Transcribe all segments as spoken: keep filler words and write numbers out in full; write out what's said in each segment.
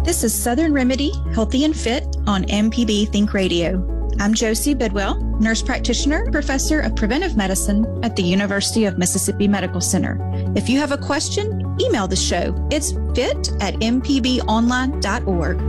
This is Southern Remedy, Healthy and Fit on M P B Think Radio. I'm Josie Bidwell, nurse practitioner, professor of preventive medicine at the University of Mississippi Medical Center. If you have a question, email the show. It's fit at m p b online dot org.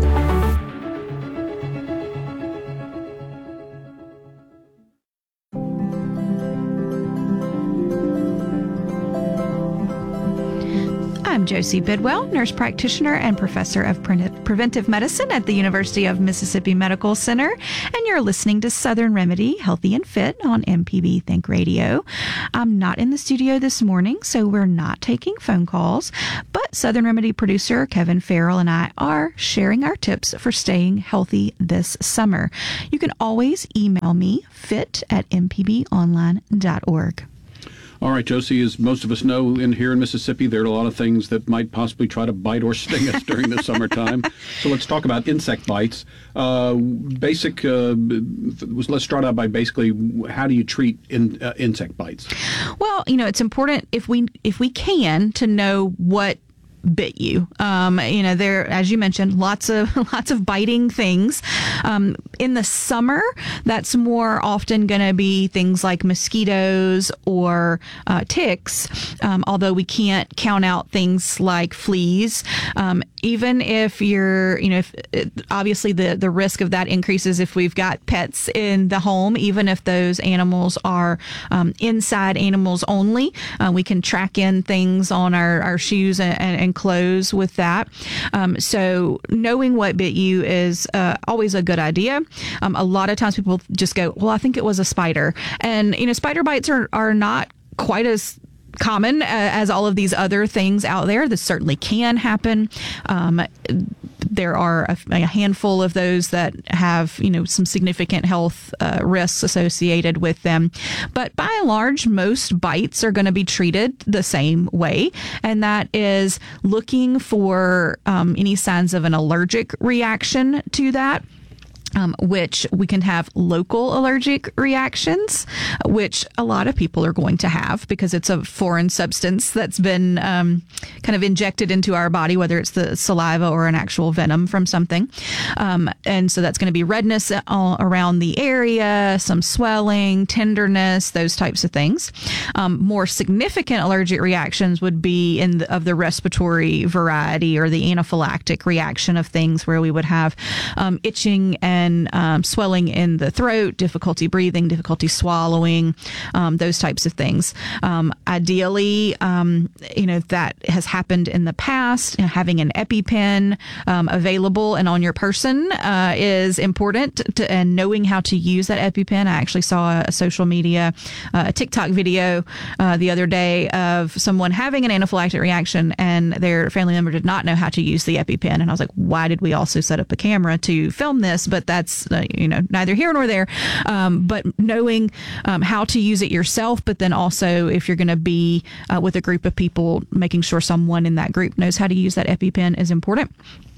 I'm Josie Bidwell, nurse practitioner and professor of pre- preventive medicine at the University of Mississippi Medical Center, and you're listening to Southern Remedy, Healthy and Fit on M P B Think Radio. I'm not in the studio this morning, so we're not taking phone calls, but Southern Remedy producer Kevin Farrell and I are sharing our tips for staying healthy this summer. You can always email me, fit at m p b online dot org. All right, Josie, as most of us know, in here in Mississippi, there are a lot of things that might possibly try to bite or sting us during the summertime. So let's talk about insect bites. Uh, basic, uh, let's start out by basically, how do you treat in, uh, insect bites? Well, you know, it's important if we if we can to know what bit you. Um, you know, there, as you mentioned, lots of lots of biting things. Um, in the summer, that's more often going to be things like mosquitoes or uh, ticks. Um, although we can't count out things like fleas. Um, even if you're, you know, if, obviously the the risk of that increases if we've got pets in the home. Even if those animals are um, inside animals only, uh, we can track in things on our our shoes and, and and clothes with that. Um, so knowing what bit you is uh, always a good idea. Um, a lot of times people just go, well, I think it was a spider. And, you know, spider bites are, are not quite as common uh, as all of these other things out there. This certainly can happen. Um, there are a, a handful of those that have, you know, some significant health uh, risks associated with them. But by and large, most bites are going to be treated the same way. And that is looking for um, any signs of an allergic reaction to that. Um, which we can have local allergic reactions, which a lot of people are going to have because it's a foreign substance that's been um, kind of injected into our body, whether it's the saliva or an actual venom from something. Um, and so that's going to be redness all around the area, some swelling, tenderness, those types of things. Um, more significant allergic reactions would be in the, of the respiratory variety or the anaphylactic reaction of things where we would have um, itching and And um, swelling in the throat, difficulty breathing, difficulty swallowing, um, those types of things. Um, ideally, um, you know, if that has happened in the past, you know, having an EpiPen um, available and on your person uh, is important, to, and knowing how to use that EpiPen. I actually saw a, a social media, uh, a TikTok video uh, the other day of someone having an anaphylactic reaction and their family member did not know how to use the EpiPen. And I was like, why did we also set up a camera to film this? But that's, uh, you know, neither here nor there. Um, but knowing um, how to use it yourself, but then also if you're going to be uh, with a group of people, making sure someone in that group knows how to use that EpiPen is important.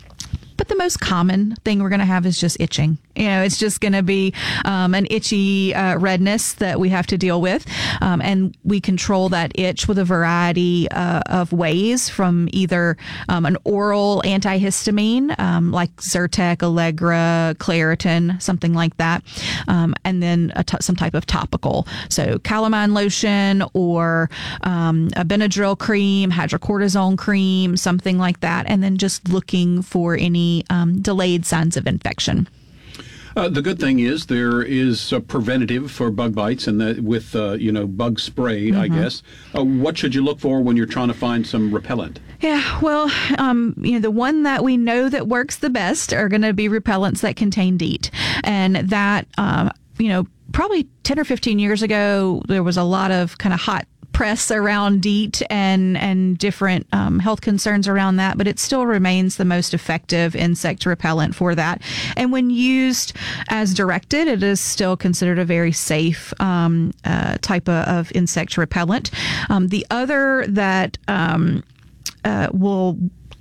But the most common thing we're going to have is just itching. You know, it's just going to be um, an itchy uh, redness that we have to deal with. Um, and we control that itch with a variety uh, of ways, from either um, an oral antihistamine, um, like Zyrtec, Allegra, Claritin, something like that. Um, and then a t- some type of topical. So calamine lotion or um, a Benadryl cream, hydrocortisone cream, something like that. And then just looking for any Um, delayed signs of infection. Uh, the good thing is there is a preventative for bug bites, and that with uh, you know bug spray, mm-hmm. I guess. Uh, what should you look for when you're trying to find some repellent? Yeah, well, um, you know, the one that we know that works the best are going to be repellents that contain DEET, and that um, you know probably ten or fifteen years ago there was a lot of kind of hot press around DEET and and different um, health concerns around that, but it still remains the most effective insect repellent for that. And when used as directed, it is still considered a very safe um, uh, type of, of insect repellent. Um, the other that um, uh, will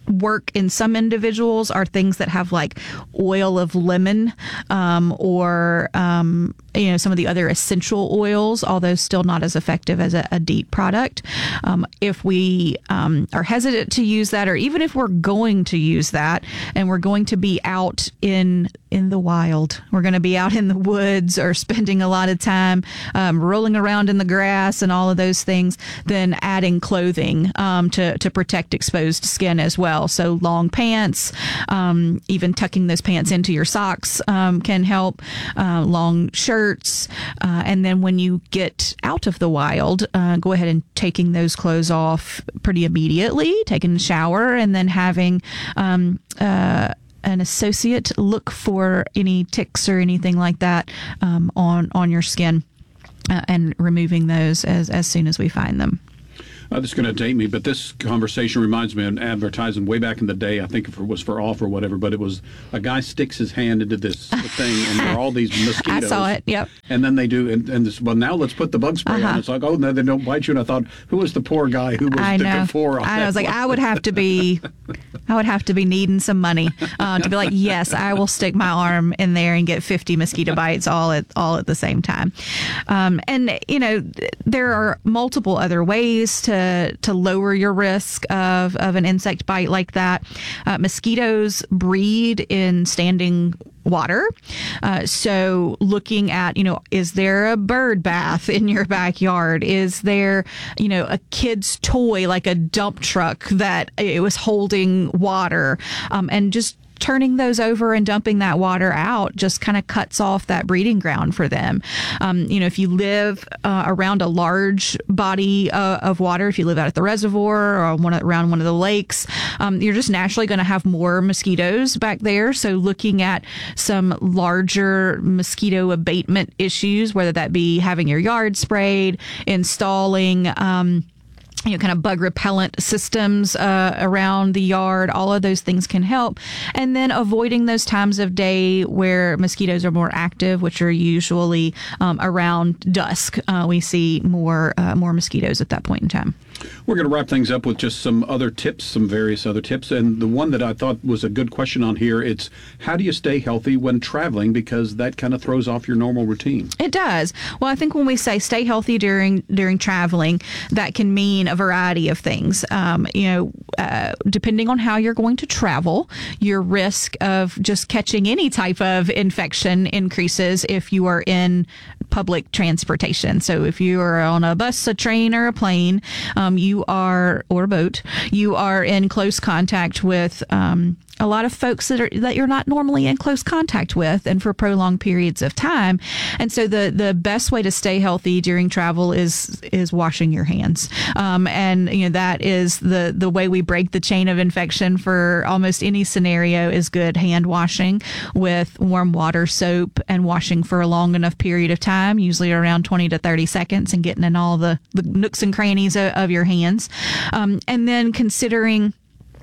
work in some individuals are things that have like oil of lemon um, or um, you know some of the other essential oils, although still not as effective as a, a DEET product. Um, if we um, are hesitant to use that, or even if we're going to use that and we're going to be out in in the wild, we're going to be out in the woods or spending a lot of time um, rolling around in the grass and all of those things, then adding clothing um, to, to protect exposed skin as well. So long pants, um, even tucking those pants into your socks um, can help, uh, long shirts. Uh, and then when you get out of the wild, uh, go ahead and taking those clothes off pretty immediately, taking a shower, and then having um, uh, an associate look for any ticks or anything like that um, on on your skin uh, and removing those as, as soon as we find them. Uh, this is going to date me, but this conversation reminds me of an advertisement way back in the day. I think if it was for off or whatever, but it was a guy sticks his hand into this thing, and there are all these mosquitoes. I saw it. Yep. And then they do, and, and this. Well, now let's put the bug spray uh-huh. on. It's like, oh no, they don't bite you. And I thought, who was the poor guy who was I the know. before? On I that was like, one? I would have to be, I would have to be needing some money uh, to be like, yes, I will stick my arm in there and get fifty mosquito bites all at all at the same time. Um, and you know, there are multiple other ways to to lower your risk of, of an insect bite like that. Uh, mosquitoes breed in standing water. Uh, so looking at, you know, is there a bird bath in your backyard? Is there, you know, a kid's toy like a dump truck that it was holding water? Um, and just turning those over and dumping that water out just kind of cuts off that breeding ground for them. Um, you know, if you live uh, around a large body uh, of water, if you live out at the reservoir or one, around one of the lakes, um, you're just naturally going to have more mosquitoes back there. So looking at some larger mosquito abatement issues, whether that be having your yard sprayed, installing um, you know, kind of bug repellent systems uh, around the yard, all of those things can help. And then avoiding those times of day where mosquitoes are more active, which are usually um, around dusk. Uh, we see more uh, more mosquitoes at that point in time. We're going to wrap things up with just some other tips, some various other tips. And the one that I thought was a good question on here, it's how do you stay healthy when traveling? Because that kind of throws off your normal routine. It does. Well, I think when we say stay healthy during during traveling, that can mean a variety of things. Um, you know, uh, depending on how you're going to travel, your risk of just catching any type of infection increases if you are in public transportation. So if you are on a bus, a train, or a plane, um, you are, or a boat, you are in close contact with um, a lot of folks that are that you're not normally in close contact with, and for prolonged periods of time. And so the the best way to stay healthy during travel is is washing your hands. Um, and you know that is the the way we break the chain of infection for almost any scenario is good hand washing with warm water, soap, and washing for a long enough period of time, usually around twenty to thirty seconds, and getting in all the, the nooks and crannies of, of your hands. Um, and then considering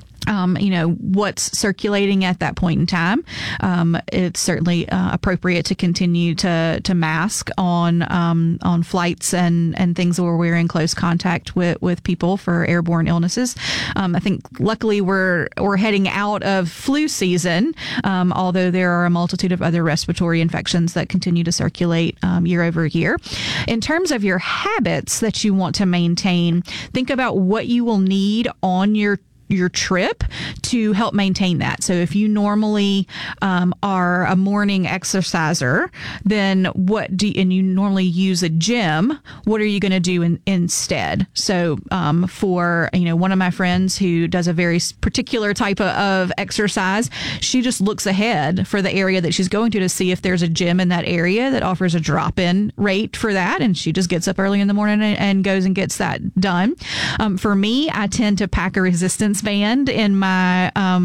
Um, you know, what's circulating at that point in time. Um, it's certainly uh, appropriate to continue to to mask on um, on flights and, and things where we're in close contact with, with people for airborne illnesses. Um, I think luckily we're we're heading out of flu season, um, although there are a multitude of other respiratory infections that continue to circulate um, year over year. In terms of your habits that you want to maintain, think about what you will need on your your trip to help maintain that. So if you normally um, are a morning exerciser, then what do you, and you normally use a gym, what are you going to do in, instead? So um, for, you know, one of my friends who does a very particular type of, of exercise, she just looks ahead for the area that she's going to to see if there's a gym in that area that offers a drop-in rate for that. And she just gets up early in the morning and, and goes and gets that done. Um, for me, I tend to pack a resistance band in my um,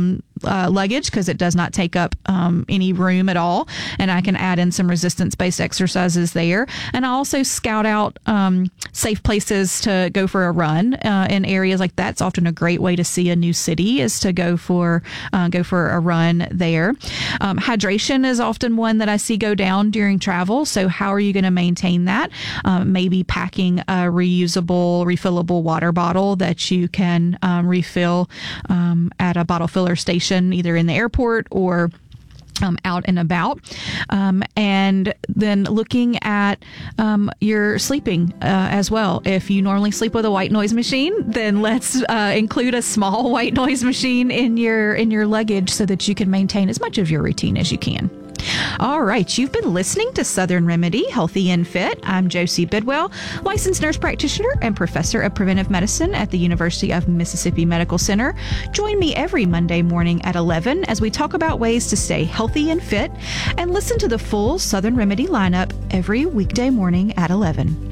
uh, luggage because it does not take up um, any room at all. And I can add in some resistance-based exercises there. And I also scout out um, safe places to go for a run uh, in areas like that. It's often a great way to see a new city is to go for uh, go for a run there. Um, hydration is often one that I see go down during travel. So how are you going to maintain that? Um, maybe packing a reusable, refillable water bottle that you can um, refill um, at a bottle filler station, either in the airport or Um, out and about, um, and then looking at um, your sleeping uh, as well. If you normally sleep with a white noise machine, then let's uh, include a small white noise machine in your in your luggage so that you can maintain as much of your routine as you can. All right, you've been listening to Southern Remedy, Healthy and Fit. I'm Josie Bidwell, licensed nurse practitioner and professor of preventive medicine at the University of Mississippi Medical Center. Join me every Monday morning at eleven as we talk about ways to stay healthy and fit, and listen to the full Southern Remedy lineup every weekday morning at eleven.